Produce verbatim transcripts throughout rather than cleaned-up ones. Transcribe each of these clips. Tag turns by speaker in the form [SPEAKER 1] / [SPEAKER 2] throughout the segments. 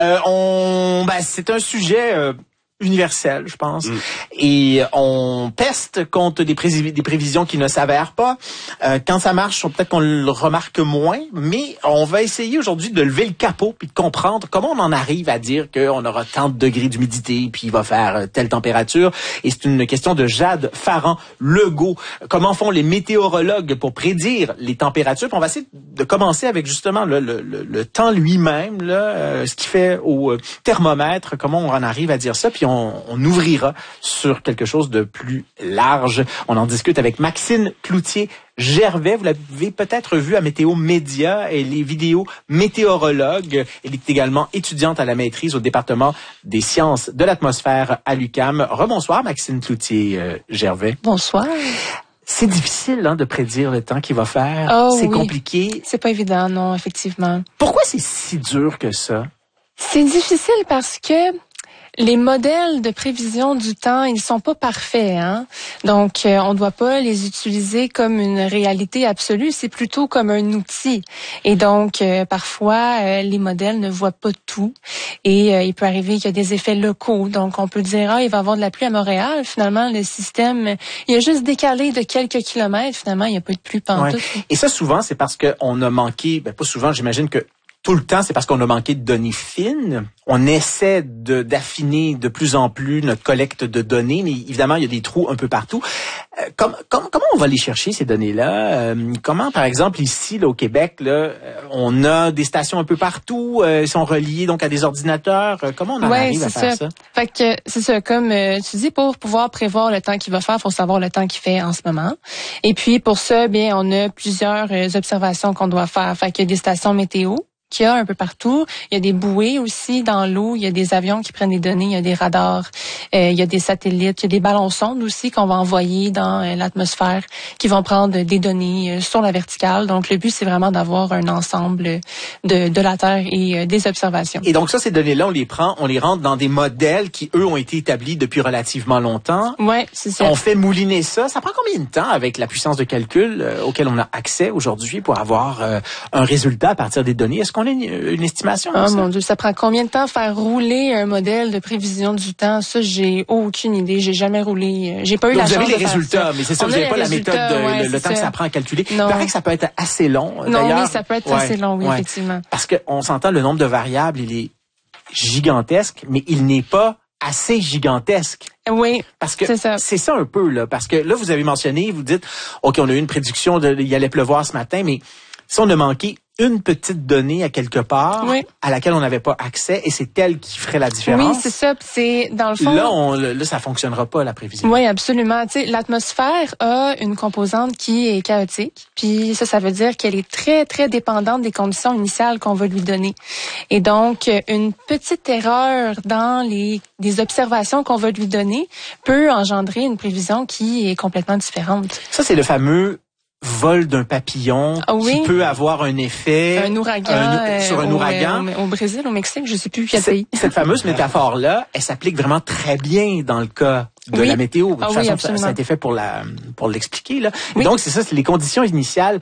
[SPEAKER 1] Euh, on, ben, c'est un sujet euh, universel, je pense. Mm. Et on peste contre des, pré- des prévisions qui ne s'avèrent pas. Euh, quand ça marche, peut-être qu'on le remarque moins, mais on va essayer aujourd'hui de lever le capot puis de comprendre comment on en arrive à dire qu'on aura tant de degrés d'humidité puis il va faire telle température. Et c'est une question de Jade Farran-Legault. Comment font les météorologues pour prédire les températures? Puis on va essayer de commencer avec justement le, le, le, le temps lui-même, là, euh, ce qui fait au thermomètre, comment on en arrive à dire ça. Puis on On, on ouvrira sur quelque chose de plus large. On en discute avec Maxine Cloutier-Gervais. Vous l'avez peut-être vu à Météo Média. Elle est vidéo météorologue. Elle est également étudiante à la maîtrise au département des sciences de l'atmosphère à l'U Q A M. Rebonsoir, Maxine Cloutier-Gervais.
[SPEAKER 2] Bonsoir.
[SPEAKER 1] C'est difficile hein, de prédire le temps qu'il va faire.
[SPEAKER 2] Oh,
[SPEAKER 1] c'est
[SPEAKER 2] oui.
[SPEAKER 1] compliqué.
[SPEAKER 2] C'est pas évident, non, effectivement.
[SPEAKER 1] Pourquoi c'est si dur que ça?
[SPEAKER 2] C'est difficile parce que les modèles de prévision du temps, ils sont pas parfaits, hein. Donc, euh, on doit pas les utiliser comme une réalité absolue, c'est plutôt comme un outil. Et donc, euh, parfois, euh, les modèles ne voient pas tout. Et euh, il peut arriver qu'il y a des effets locaux. Donc, on peut dire, ah, il va y avoir de la pluie à Montréal. Finalement, le système, il a juste décalé de quelques kilomètres. Finalement, il n'y a pas de pluie pantoute.
[SPEAKER 1] Ouais. Et ça, souvent, c'est parce qu'on a manqué, ben pas souvent, j'imagine que tout le temps, c'est parce qu'on a manqué de données fines. On essaie de, d'affiner de plus en plus notre collecte de données, mais évidemment, il y a des trous un peu partout. Euh, comme, comme, comment on va aller chercher ces données-là? Euh, comment, par exemple, ici, là, au Québec, là, on a des stations un peu partout, euh, sont reliées donc à des ordinateurs. Euh, comment on en
[SPEAKER 2] ouais,
[SPEAKER 1] arrive à faire ça?
[SPEAKER 2] ça? Fait que c'est ça, comme euh, tu dis, pour pouvoir prévoir le temps qu'il va faire, il faut savoir le temps qu'il fait en ce moment. Et puis, pour ça, bien, on a plusieurs euh, observations qu'on doit faire. Fait qu'il y a des stations météo qu'il y a un peu partout. Il y a des bouées aussi dans l'eau. Il y a des avions qui prennent des données. Il y a des radars. Euh, il y a des satellites. Il y a des ballons sondes aussi qu'on va envoyer dans euh, l'atmosphère qui vont prendre des données euh, sur la verticale. Donc, le but, c'est vraiment d'avoir un ensemble de, de la Terre et euh, des observations.
[SPEAKER 1] Et donc, ça, ces données-là, on les prend, on les rentre dans des modèles qui, eux, ont été établis depuis relativement longtemps.
[SPEAKER 2] Ouais, c'est ça.
[SPEAKER 1] On fait mouliner ça. Ça prend combien de temps avec la puissance de calcul euh, auquel on a accès aujourd'hui pour avoir euh, un résultat à partir des données? Est-ce qu'on on a une, une estimation?
[SPEAKER 2] Oh mon Dieu, ça prend combien de temps faire rouler un modèle de prévision du temps? Ça, j'ai aucune idée. J'ai jamais roulé. J'ai pas eu
[SPEAKER 1] Donc
[SPEAKER 2] la
[SPEAKER 1] vous
[SPEAKER 2] chance
[SPEAKER 1] avez les
[SPEAKER 2] de faire
[SPEAKER 1] résultats,
[SPEAKER 2] ça.
[SPEAKER 1] mais c'est ça,
[SPEAKER 2] on
[SPEAKER 1] vous n'avez pas la
[SPEAKER 2] résultats,
[SPEAKER 1] méthode, de,
[SPEAKER 2] ouais,
[SPEAKER 1] le, le temps
[SPEAKER 2] ça.
[SPEAKER 1] que ça prend à calculer.
[SPEAKER 2] Non.
[SPEAKER 1] Il paraît que ça peut être assez long.
[SPEAKER 2] Non,
[SPEAKER 1] d'ailleurs.
[SPEAKER 2] oui, ça peut être
[SPEAKER 1] ouais,
[SPEAKER 2] assez long, oui,
[SPEAKER 1] ouais.
[SPEAKER 2] effectivement.
[SPEAKER 1] Parce qu'on s'entend, le nombre de variables, il est gigantesque, mais il n'est pas assez gigantesque.
[SPEAKER 2] Oui,
[SPEAKER 1] parce que
[SPEAKER 2] c'est ça.
[SPEAKER 1] C'est ça un peu, là. Parce que là, vous avez mentionné, vous dites, OK, on a eu une prédiction, de, il allait pleuvoir ce matin, mais si on a manqué une petite donnée à quelque part,
[SPEAKER 2] oui.
[SPEAKER 1] à laquelle on n'avait pas accès, et c'est elle qui ferait la différence.
[SPEAKER 2] Oui, c'est ça. C'est dans le fond.
[SPEAKER 1] Là, on, là, ça fonctionnera pas la prévision.
[SPEAKER 2] Oui, absolument. Tu sais, l'atmosphère a une composante qui est chaotique. Puis ça, ça veut dire qu'elle est très, très dépendante des conditions initiales qu'on va lui donner. Et donc, une petite erreur dans les des observations qu'on va lui donner peut engendrer une prévision qui est complètement différente.
[SPEAKER 1] Ça, c'est le fameux vol d'un papillon
[SPEAKER 2] ah oui?
[SPEAKER 1] qui peut avoir un effet
[SPEAKER 2] un ouragan
[SPEAKER 1] un, euh, sur un
[SPEAKER 2] au,
[SPEAKER 1] ouragan
[SPEAKER 2] au, au Brésil, au Mexique, je sais plus quel pays.
[SPEAKER 1] Cette fameuse métaphore là, elle s'applique vraiment très bien dans le cas de
[SPEAKER 2] oui.
[SPEAKER 1] la météo. De toute
[SPEAKER 2] ah
[SPEAKER 1] façon,
[SPEAKER 2] oui,
[SPEAKER 1] ça, ça a été fait pour la pour l'expliquer là.
[SPEAKER 2] Oui.
[SPEAKER 1] Et donc c'est ça, c'est les conditions initiales.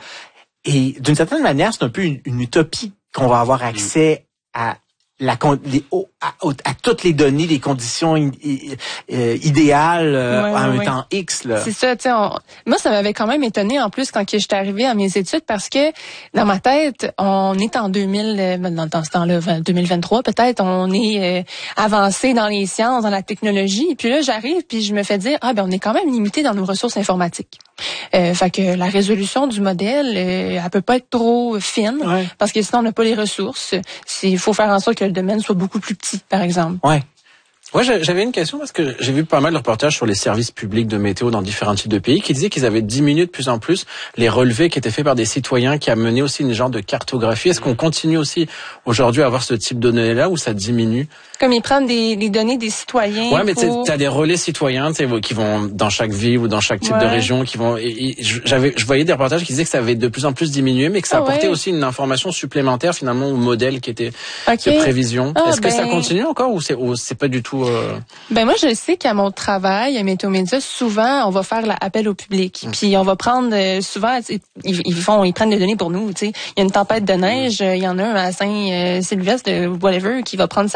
[SPEAKER 1] Et d'une certaine manière, c'est un peu une, une utopie qu'on va avoir accès à la les, à, à toutes les données, les conditions i, i, euh, idéales euh,
[SPEAKER 2] ouais,
[SPEAKER 1] à un
[SPEAKER 2] ouais.
[SPEAKER 1] temps X là.
[SPEAKER 2] C'est ça, tu sais. Moi, ça m'avait quand même étonné en plus quand que j'étais arrivée à mes études parce que dans ma tête, on est en deux mille, dans, dans ce temps-là, deux mille vingt-trois peut-être, on est euh, avancé dans les sciences, dans la technologie. Puis là, j'arrive puis je me fais dire ah ben on est quand même limité dans nos ressources informatiques. Euh, fait que la résolution du modèle, euh, elle peut pas être trop fine
[SPEAKER 1] ouais.
[SPEAKER 2] parce que sinon on n'a pas les ressources. Il faut faire en sorte que le domaine soit beaucoup plus petit, par exemple.
[SPEAKER 1] Ouais.
[SPEAKER 3] Ouais, j'avais une question parce que j'ai vu pas mal de reportages sur les services publics de météo dans différents types de pays qui disaient qu'ils avaient diminué de plus en plus les relevés qui étaient faits par des citoyens qui amenaient aussi une genre de cartographie. Est-ce qu'on continue aussi aujourd'hui à avoir ce type de données-là ou ça diminue?
[SPEAKER 2] Comme ils prennent des, des données des citoyens.
[SPEAKER 3] Ouais, mais
[SPEAKER 2] pour...
[SPEAKER 3] tu as des relais citoyens qui vont dans chaque ville ou dans chaque type
[SPEAKER 2] ouais.
[SPEAKER 3] de région qui vont. Et, et, j'avais, je voyais des reportages qui disaient que ça avait de plus en plus diminué, mais que ça
[SPEAKER 2] ah
[SPEAKER 3] apportait
[SPEAKER 2] ouais.
[SPEAKER 3] aussi une information supplémentaire finalement au modèle qui était
[SPEAKER 2] okay.
[SPEAKER 3] de prévision.
[SPEAKER 2] Ah,
[SPEAKER 3] Est-ce
[SPEAKER 2] ben...
[SPEAKER 3] que ça continue encore ou c'est, ou c'est pas du tout euh...
[SPEAKER 2] Ben moi je sais qu'à mon travail à Météo Média, souvent on va faire l'appel au public. Mmh. Puis on va prendre euh, souvent ils, ils font ils prennent des données pour nous, tu sais. Il y a une tempête de neige, il y en a un à Saint-Sylvestre, whatever, qui va prendre sa